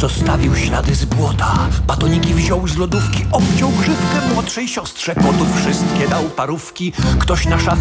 zostawił ślady z błota. Batoniki wziął z lodówki, obciął grzywkę młodszej siostrze. Kotów wszystkie dał parówki. Ktoś na szafie